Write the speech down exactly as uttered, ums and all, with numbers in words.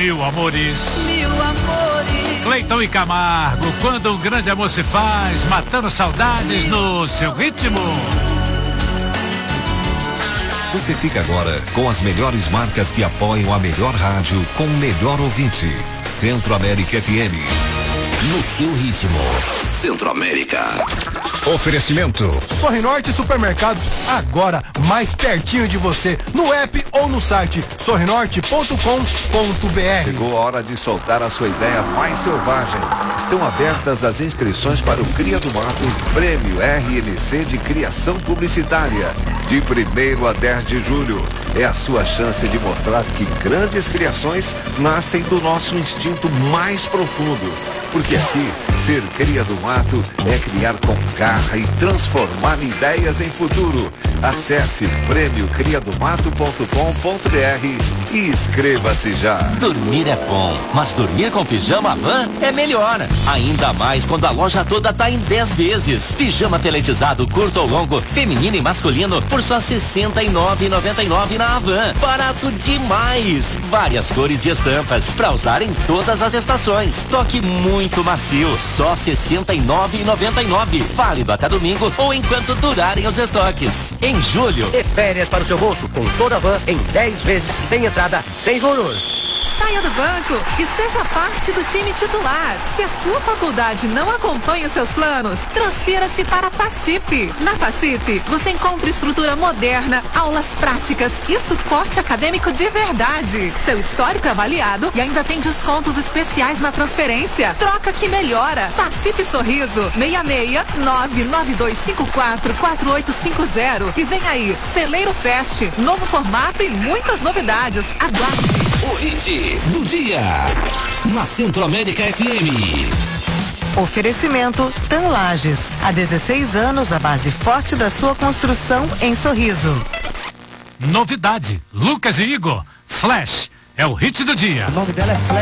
Mil Amores. Mil Amores. Cleiton e Camargo, quando um grande amor se faz, matando saudades no seu ritmo. Você fica agora com as melhores marcas que apoiam a melhor rádio com o melhor ouvinte. Centro América F M. No seu ritmo. Centro América. Oferecimento. Sorrinorte Supermercados, agora mais pertinho de você, no app ou no site sorrinorte ponto com ponto br. Chegou a hora de soltar a sua ideia mais selvagem. Estão abertas as inscrições para o Cria do Mato Prêmio R N C de Criação Publicitária. De primeiro a dez de julho. É a sua chance de mostrar que grandes criações nascem do nosso instinto mais profundo. Porque aqui, ser cria do mato é criar com garra e transformar ideias em futuro. Acesse prêmio cria do mato ponto com ponto br e inscreva-se já. Dormir é bom, mas dormir com pijama van é melhor. Ainda mais quando a loja toda tá em dez vezes. Pijama peletizado curto ou longo, feminino e masculino por só sessenta e nove reais e noventa e nove centavos na Havan. Barato demais. Várias cores e estampas para usar em todas as estações. Toque muito macio, só sessenta e nove reais e noventa e nove centavos. Válido até domingo ou enquanto durarem os estoques. Em julho. E férias para o seu bolso com toda a van em dez vezes sem entrada, sem juros. Saia do banco e seja parte do time titular. Se a sua faculdade não acompanha seus planos, transfira-se para a Facip. Na Facip, você encontra estrutura moderna, aulas práticas e suporte acadêmico de verdade. Seu histórico é avaliado e ainda tem descontos especiais na transferência. Troca que melhora. Facip Sorriso, seis seis nove nove dois cinco quatro quatro oito cinco zero. E vem aí, Celeiro Fest, novo formato e muitas novidades. Aguarde. O hit do dia na Centro América F M. Oferecimento TAM Lages. Há dezesseis anos, a base forte da sua construção em Sorriso. Novidade, Lucas e Igor, Flash, é o hit do dia. O nome dela é Flash.